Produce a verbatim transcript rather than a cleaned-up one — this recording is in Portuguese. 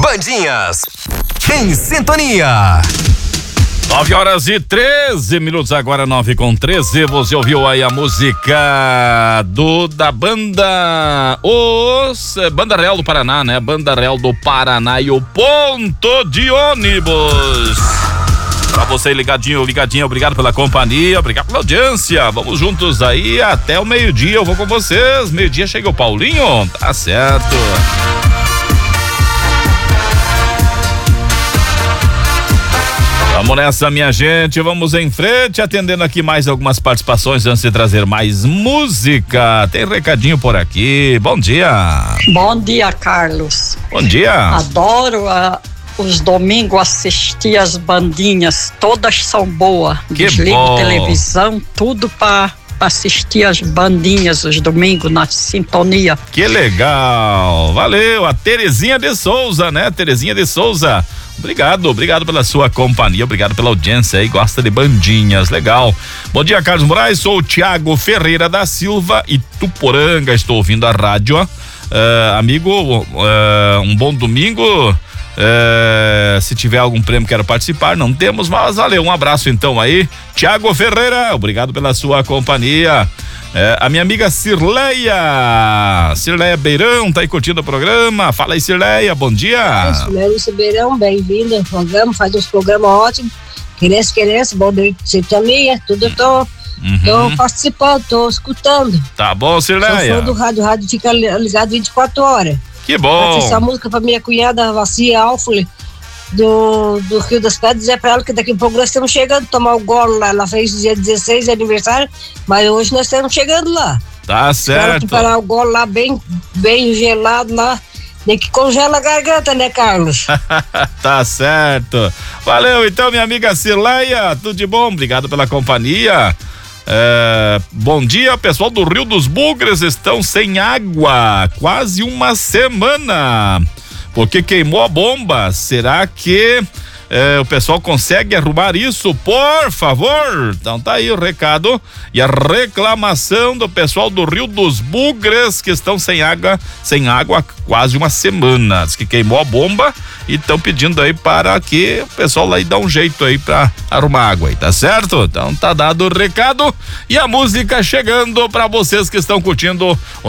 Bandinhas, em sintonia. nove horas e treze minutos, agora nove com treze. Você ouviu aí a música do da banda Os Banda Real do Paraná, né? Banda Real do Paraná e o Ponto de Ônibus. Pra você ligadinho, ligadinho, obrigado pela companhia, obrigado pela audiência. Vamos juntos aí até o meio-dia, eu vou com vocês. Meio-dia chega o Paulinho, tá certo. Vamos nessa, minha gente, vamos em frente, atendendo aqui mais algumas participações antes de trazer mais música. Tem recadinho por aqui. Bom dia. Bom dia, Carlos. Bom dia. Adoro a, os domingos assistir as bandinhas, todas são boas. Que Desligo bom. televisão, tudo para assistir as bandinhas os domingos na sintonia. Que legal, valeu, a Terezinha de Souza, né? Terezinha de Souza. Obrigado, obrigado pela sua companhia, obrigado pela audiência aí, gosta de bandinhas, legal. Bom dia, Carlos Moraes, sou o Tiago Ferreira da Silva e Tuporanga, estou ouvindo a rádio. Uh, amigo, uh, um bom domingo. Uh, se tiver algum prêmio, quero participar. Não temos, mas valeu, um abraço então aí, Tiago Ferreira, obrigado pela sua companhia. É, a minha amiga Cirleia, Cirleia Beirão, tá aí curtindo o programa. Fala aí, Cirleia, bom dia. Cirleia Beirão, bem-vinda ao programa, faz uns programas ótimos. Querência, querência, bom dia, sintonia, tudo eu tô, uhum. tô participando, tô escutando. Tá bom, Cirleia. Sou fã do rádio, o rádio fica ligado vinte e quatro horas. Que bom. Essa música pra minha cunhada, Vacia Alfle, do, do Rio das Pedras, dizer pra ela que daqui a pouco nós estamos chegando, tomar o golo lá, ela fez dia dezesseis de aniversário, mas hoje nós estamos chegando lá. Tá certo. Quero preparar o golo lá bem, bem gelado lá, nem que congela a garganta, né, Carlos? Tá certo. Valeu então, minha amiga Cirleia, tudo de bom, obrigado pela companhia. É, bom dia, pessoal do Rio dos Bugres, estão sem água quase uma semana porque queimou a bomba. Será que é, o pessoal consegue arrumar isso, por favor? Então tá aí o recado e a reclamação do pessoal do Rio dos Bugres, que estão sem água, sem água há quase uma semana. Diz que queimou a bomba e estão pedindo aí para que o pessoal lá aí dá um jeito aí para arrumar água aí, tá certo? Então tá dado o recado e a música chegando para vocês que estão curtindo o